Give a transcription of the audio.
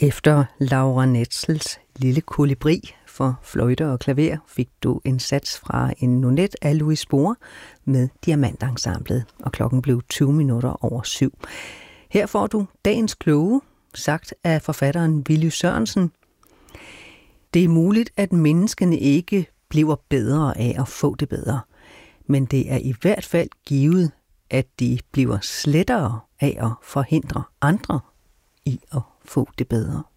Efter Laura Netzels Lille kolibri for fløjte og klaver fik du en sats fra en nonet af Louis Spohr med Diamantensemblet, og klokken blev 7:20. Her får du dagens kloge, sagt af forfatteren Willy Sørensen. Det er muligt, at menneskene ikke bliver bedre af at få det bedre, men det er i hvert fald givet, at de bliver slettere af at forhindre andre i at få det bedre.